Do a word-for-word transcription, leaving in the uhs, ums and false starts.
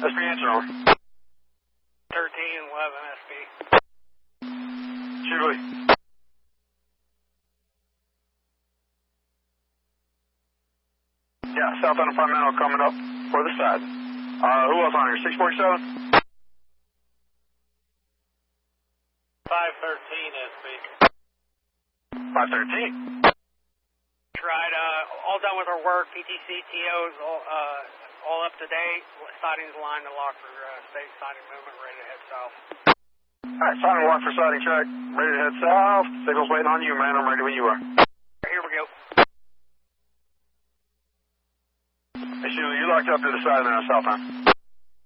S P answer over. thirteen eleven S P. Julie. Yeah, southbound Fundamental coming up for the side. Uh, who else on here? six forty-seven? five thirteen S P. five thirteen. Tried, uh, all done with our work. P T C, T Os, all, uh, all up to date. Siding's aligned to lock for uh, state siding movement, ready to head south. Alright, siding lock for siding check. Ready to head south. Signal's waiting on you, man. I'm ready when you are. Here we go. Hey, Sheila, you locked up to the side now, southbound.